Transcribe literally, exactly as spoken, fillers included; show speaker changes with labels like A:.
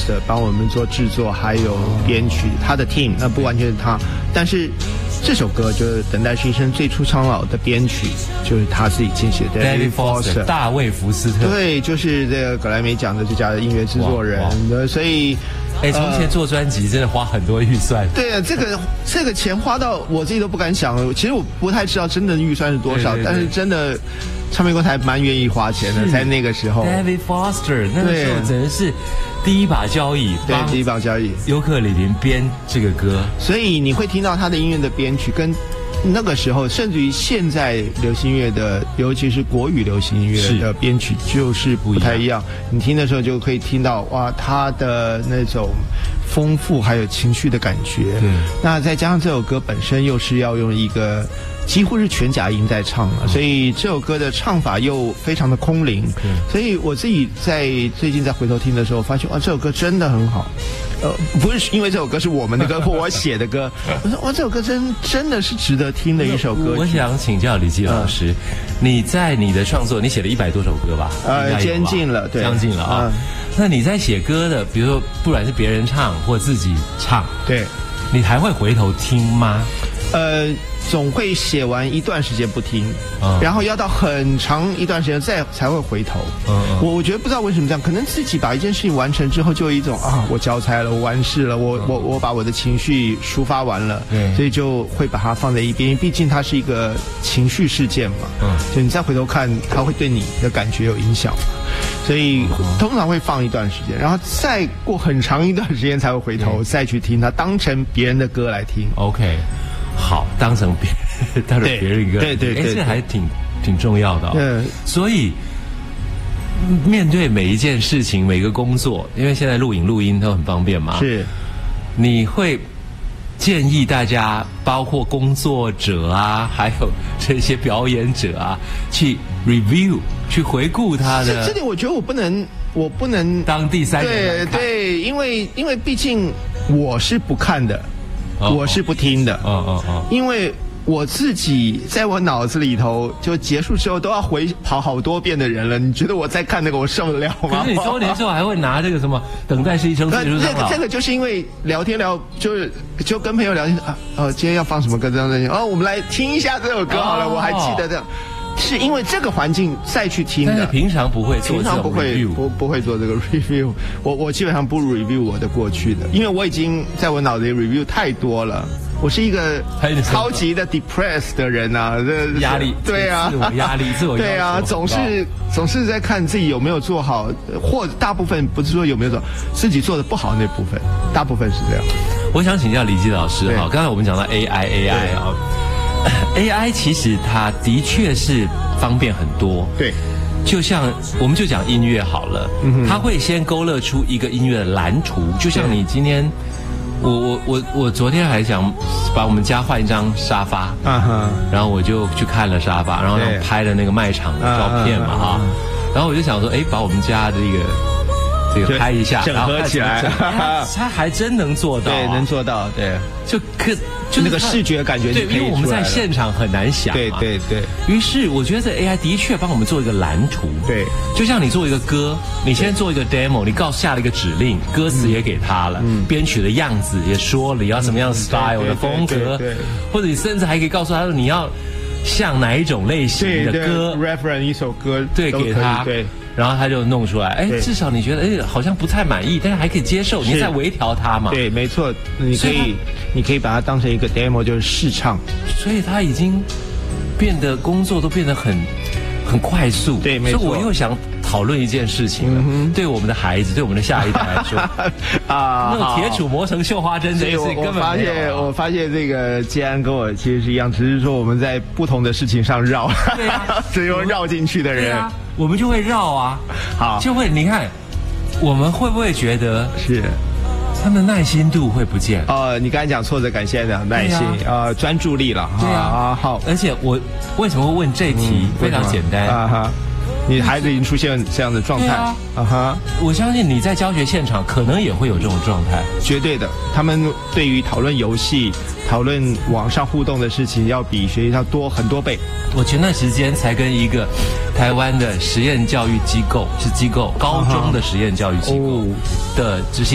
A: Foster 帮我们做制作，还有编曲，他的 team 那不完全是他，但是这首歌就是《等待是一生》最初苍老的编曲，就是他自己亲写的
B: David Foster 大卫福斯特，
A: 对，就是这个格莱美奖的最佳的音乐制作人，所以。
B: 哎，从前做专辑真的花很多预算。
A: 对啊，这个这个钱花到我自己都不敢想。其实我不太知道真的预算是多少，对对对，但是真的唱片公司还蛮愿意花钱的，在那个时候。
B: David Foster 那个时候真的是第一把交椅，
A: 对，第一把交椅，
B: 尤克里里编这个歌，
A: 所以你会听到他的音乐的编曲跟。那个时候，甚至于现在流行乐的，尤其是国语流行音乐的编曲，就是不太一样。你听的时候就可以听到，哇，他的那种丰富还有情绪的感觉。那再加上这首歌本身又是要用一个几乎是全假音在唱了，所以这首歌的唱法又非常的空灵。所以我自己在最近在回头听的时候，发现哇，这首歌真的很好。呃，不是因为这首歌是我们的歌或我写的歌，我说哇，这首歌真真的是值得听的一首歌。
B: 我想请教李基老师，嗯、你在你的创作，你写了一百多首歌吧？
A: 呃，将近了，对，
B: 将近了啊。嗯、那你在写歌的，比如说不管是别人唱或自己唱，
A: 对，
B: 你还会回头听吗？
A: 呃。总会写完一段时间不听，嗯、然后要到很长一段时间再才会回头。嗯嗯、我我觉得不知道为什么这样，可能自己把一件事情完成之后，就有一种啊，我交差了，我完事了，我、嗯、我我把我的情绪抒发完了，所以就会把它放在一边。毕竟它是一个情绪事件嘛，嗯，就你再回头看，它会对你的感觉有影响嘛。所以通常会放一段时间，然后再过很长一段时间才会回头、嗯、再去听它，当成别人的歌来听。
B: OK。好，当成别人，当成别人一个，
A: 对对 对, 对，
B: 哎，这还挺挺重要的、哦。嗯，所以面对每一件事情、每个工作，因为现在录影录音都很方便嘛，
A: 是，
B: 你会建议大家，包括工作者啊，还有这些表演者啊，去 review， 去回顾他的。
A: 这点我觉得我不能，我不能
B: 当第三人来看。
A: 对对，因为因为毕竟我是不看的。Oh, 我是不听的，
B: 哦哦哦，
A: 因为我自己在我脑子里头，就结束之后都要回跑好多遍的人了。你觉得我在看那个我受得了吗？
B: 可是你周年之后还会拿这个什么等待是一生，
A: 这个这个就是因为聊天聊，就是就跟朋友聊天啊，哦，今天要放什么歌这样子，哦，我们来听一下这首歌好了， oh. 我还记得这样。是因为这个环境再去听的，
B: 但是平常不会做这种 review，
A: 平常不会不不会做这个 review。我我基本上不 review 我的过去的，因为我已经在我脑子里 review 太多了。我是一个超级的 depressed 的人啊，这
B: 压力，
A: 对啊，
B: 自我压力，自我
A: 对啊，总是总是在看自己有没有做好，或大部分不是说有没有做，自己做的不好那部分，大部分是这样。
B: 我想请教李基老师哈，刚才我们讲到 A I A I 啊。A I 其实它的确是方便很多，
A: 对，
B: 就像我们就讲音乐好了，嗯、它会先勾勒出一个音乐的蓝图，就像你今天，我我我我昨天还想把我们家换一张沙发，啊哈，然后我就去看了沙发，然后拍了那个卖场的照片嘛哈，然后我就想说，哎，把我们家的这个。这个拍一下，
A: 整合起来，
B: 他还真能做到、啊，
A: 对，能做到，对，
B: 就可就
A: 那个视觉感觉，
B: 对，因为我们在现场很难想、啊，
A: 对对对。
B: 于是我觉得这 A I 的确帮我们做一个蓝图，
A: 对，
B: 就像你做一个歌，你先做一个 demo， 你告下了一个指令，歌词也给他了，嗯，编曲的样子也说了，你要什么样的 style 的风格，对，或者你甚至还可以告诉他说你要像哪一种类型的歌
A: ，reference 一首歌，
B: 对，给他，对。然后他就弄出来，哎，至少你觉得，哎，好像不太满意，但是还可以接受，你再微调它嘛。
A: 对，没错，你可以，你可以把它当成一个 demo， 就是试唱。
B: 所以他已经变得工作都变得很很快速。
A: 对，没错。
B: 所以我又想讨论一件事情了，嗯、对我们的孩子，对我们的下一代来说，啊，那种铁杵磨成绣花针这件事根本没有、啊。
A: 我发现，我发现这个建安跟我其实是一样，只是说我们在不同的事情上绕，对啊，只有绕进去的人。对啊，
B: 我们就会绕啊，
A: 好，
B: 就会你看，我们会不会觉得
A: 是
B: 他们的耐心度会不见？
A: 呃，你刚才讲挫折感，现在讲耐心，呃，专注力了，
B: 对啊，好。而且我为什么会问这题？嗯、非常简单
A: 啊哈，你孩子已经出现这样的状态啊哈，
B: 我相信你在教学现场可能也会有这种状态，
A: 绝对的。他们对于讨论游戏、讨论网上互动的事情，要比学习要多很多倍。
B: 我前段时间才跟一个台湾的实验教育机构，是机构高中的实验教育机构的执行